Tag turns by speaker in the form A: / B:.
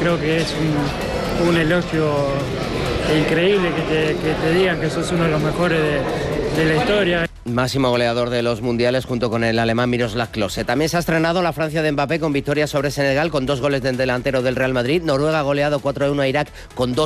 A: creo que es un elogio increíble que te digan que sos uno de los mejores de la historia.
B: Máximo goleador de los mundiales junto con el alemán Miroslav Klose. También se ha estrenado la Francia de Mbappé con victoria sobre Senegal con 2 goles del delantero del Real Madrid. Noruega ha goleado 4-1 a Irak con 2